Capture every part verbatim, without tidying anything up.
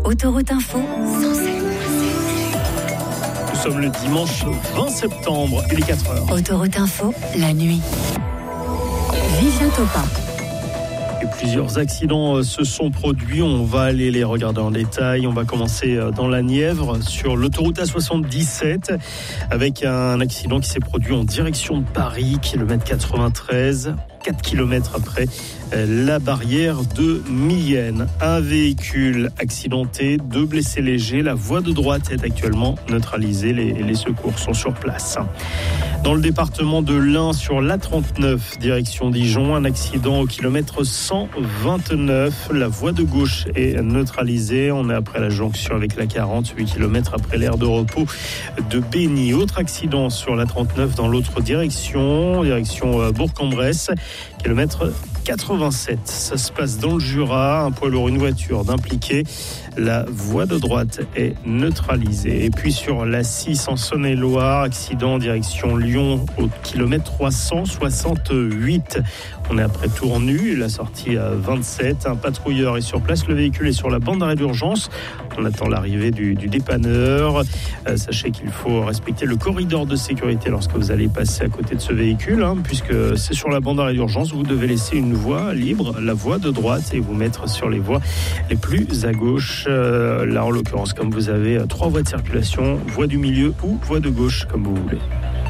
Autoroute Info, cent sept. Nous sommes le dimanche vingt septembre, il est quatre heures. Autoroute Info, la nuit. Vivien Topin. Et plusieurs accidents se sont produits, on va aller les regarder en détail. On va commencer dans la Nièvre, sur l'autoroute A soixante-dix-sept, avec un accident qui s'est produit en direction de Paris, kilomètre quatre-vingt-treize, quatre kilomètres après la barrière de Mienne. Un véhicule accidenté, deux blessés légers. La voie de droite est actuellement neutralisée. Les, les secours sont sur place. Dans le département de l'Ain, sur l'A trente-neuf, direction Dijon, un accident au kilomètre cent vingt-neuf. La voie de gauche est neutralisée. On est après la jonction avec la quarante, huit kilomètres après l'aire de repos de Béni. Autre accident sur l'A trente-neuf dans l'autre direction, direction Bourg-en-Bresse, kilomètre quatre-vingt-sept. Ça se passe dans le Jura, un poids lourd, une voiture d'impliqué. La voie de droite est neutralisée. Et puis sur l'A six en Saône-et-Loire, accident direction Lyon au kilomètre trois cent soixante-huit. On est après Tournu, la sortie à vingt-sept. Un patrouilleur est sur place, le véhicule est sur la bande d'arrêt d'urgence. On attend l'arrivée du, du dépanneur. Euh, sachez qu'il faut respecter le corridor de sécurité lorsque vous allez passer à côté de ce véhicule, hein, puisque c'est sur la bande d'arrêt d'urgence. Vous devez laisser une voie libre, la voie de droite, et vous mettre sur les voies les plus à gauche. Euh, là, en l'occurrence, comme vous avez euh, trois voies de circulation, voie du milieu ou voie de gauche, comme vous voulez.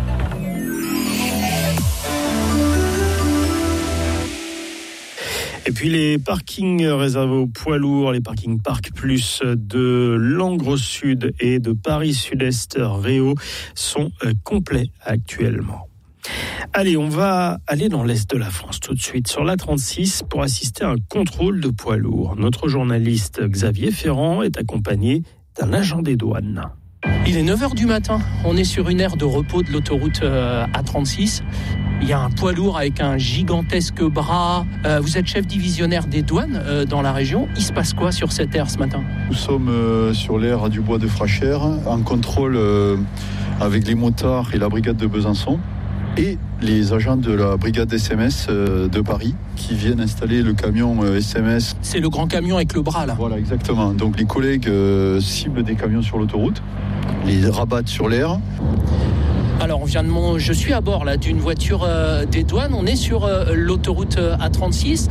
Et puis les parkings réservés aux poids lourds, les parkings Parc Plus de Langres Sud et de Paris Sud-Est Réau sont complets actuellement. Allez, on va aller dans l'Est de la France tout de suite, sur l'A trente-six, pour assister à un contrôle de poids lourds. Notre journaliste Xavier Ferrand est accompagné d'un agent des douanes. Il est neuf heures du matin, on est sur une aire de repos de l'autoroute A trente-six. Il y a un poids lourd avec un gigantesque bras. Euh, vous êtes chef divisionnaire des douanes euh, dans la région. Il se passe quoi sur cette aire ce matin ? Nous sommes euh, sur l'aire du bois de Frachère, en contrôle euh, avec les motards et la brigade de Besançon et les agents de la brigade S M S euh, de Paris qui viennent installer le camion euh, S M S. C'est le grand camion avec le bras là. Voilà, exactement. Donc les collègues euh, ciblent des camions sur l'autoroute, les rabattent sur l'aire. Alors on vient de mon... je suis à bord là d'une voiture euh, des douanes. On est sur euh, l'autoroute euh, A trente-six.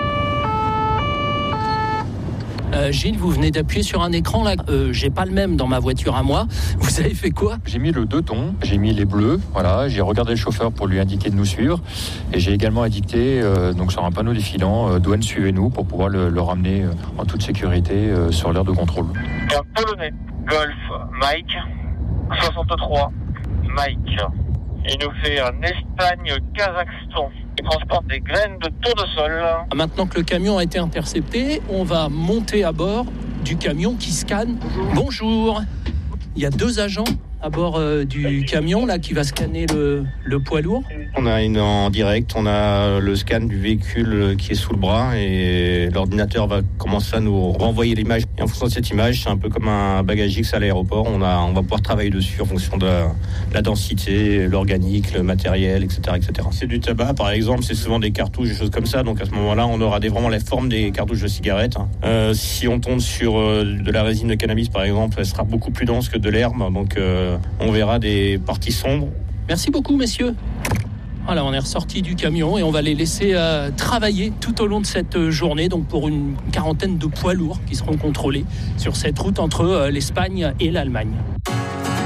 Euh, Gilles, vous venez d'appuyer sur un écran là. Euh, j'ai pas le même dans ma voiture à moi. Vous avez fait quoi ? J'ai mis le deux tons, j'ai mis les bleus. Voilà, j'ai regardé le chauffeur pour lui indiquer de nous suivre, et j'ai également indiqué euh, donc sur un panneau défilant euh, douane suivez-nous pour pouvoir le, le ramener euh, en toute sécurité euh, sur l'aire de contrôle. Un Polonais, Golf, Mike, soixante-trois, Mike. Il nous fait un Espagne-Kazakhstan. Il transporte des graines de tournesol. Maintenant que le camion a été intercepté, on va monter à bord du camion qui scanne. Bonjour. Il y a deux agents à bord euh, du camion là qui va scanner le, le poids lourd. On a une en direct, on a le scan du véhicule qui est sous le bras et l'ordinateur va commencer à nous renvoyer l'image. Et en fonction de cette image, c'est un peu comme un bagage X à l'aéroport. On a, on va pouvoir travailler dessus en fonction de la, de la densité, l'organique, le matériel, et cetera, et cetera. C'est du tabac, par exemple, c'est souvent des cartouches, des choses comme ça. Donc à ce moment-là, on aura des, vraiment la forme des cartouches de cigarettes. Euh, si on tombe sur euh, de la résine de cannabis, par exemple, elle sera beaucoup plus dense que de l'herbe. Donc euh, on verra des parties sombres. Merci beaucoup, messieurs. Voilà, on est ressorti du camion et on va les laisser euh, travailler tout au long de cette journée, donc pour une quarantaine de poids lourds qui seront contrôlés sur cette route entre euh, l'Espagne et l'Allemagne.